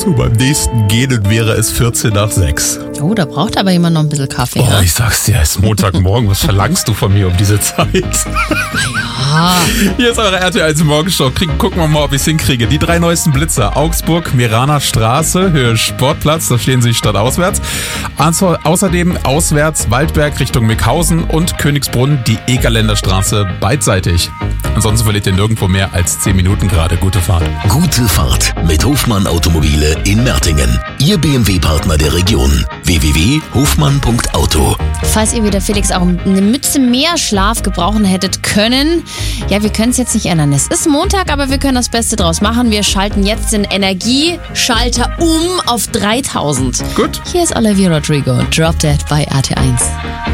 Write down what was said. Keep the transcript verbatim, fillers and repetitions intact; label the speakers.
Speaker 1: So, beim nächsten Gehen wäre es vierzehn nach sechs.
Speaker 2: Oh, da braucht aber jemand noch ein bisschen Kaffee.
Speaker 1: Oh,
Speaker 2: ne?
Speaker 1: ich sag's dir, es ist Montagmorgen. Was verlangst du von mir um diese Zeit?
Speaker 2: Ah,
Speaker 1: Hier ist eure R T L eins Morgenshow. Kriegen, gucken wir mal, ob ich es hinkriege. Die drei neuesten Blitzer. Augsburg, Meraner Straße, Höhe Sportplatz. Da stehen sie stadtauswärts. Also, außerdem auswärts Waldberg Richtung Mickhausen und Königsbrunn die Egerländer Straße beidseitig. Ansonsten verliert ihr nirgendwo mehr als zehn Minuten gerade. Gute Fahrt.
Speaker 3: Gute Fahrt mit Hofmann Automobile in Mertingen. Ihr B M W-Partner der Region. w w w punkt hofmann punkt auto.
Speaker 2: falls ihr wie der Felix auch eine Mütze mehr Schlaf gebrauchen hättet können. Ja, wir können es jetzt nicht ändern. Es ist Montag, aber wir können das Beste draus machen. Wir schalten jetzt den Energieschalter um auf dreitausend.
Speaker 1: Gut.
Speaker 2: Hier ist Olivia Rodrigo, Drop Dead bei R T eins.